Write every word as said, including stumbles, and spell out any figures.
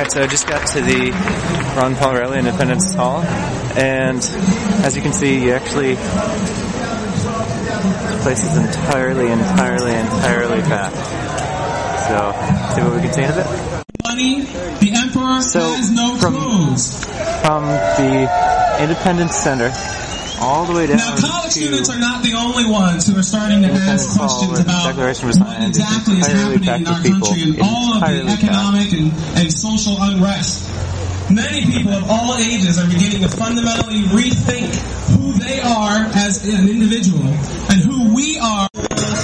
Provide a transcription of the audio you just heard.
So I just got to the Ron Paul Reilly Independence Hall, and as you can see, you actually, this place is entirely, entirely, entirely packed. So, see what we can see of it? Money, the emperor so has no from, clothes. From the Independence Center all the way down now, college to students are not the only ones who are starting to ask questions about what exactly is happening in our country and all of the economic and, and social unrest. Many people of all ages are beginning to fundamentally rethink who they are as an individual and who we are